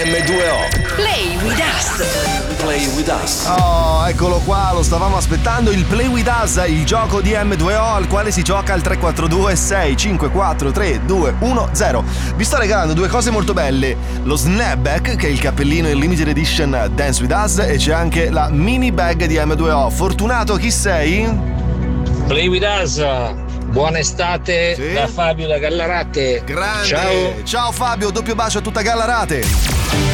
M2O. Play with us. Play with us. Oh, eccolo qua, lo stavamo aspettando, il Play with Us, il gioco di M2O al quale si gioca al 342 654 3210. Vi sto regalando due cose molto belle, lo snapback, che è il cappellino in limited edition Dance with Us, e c'è anche la mini bag di M2O. Fortunato, chi sei? Play with us. Buona estate, Sì. da Fabio da Gallarate. Grande. Ciao. Ciao Fabio, doppio bacio a tutta Gallarate.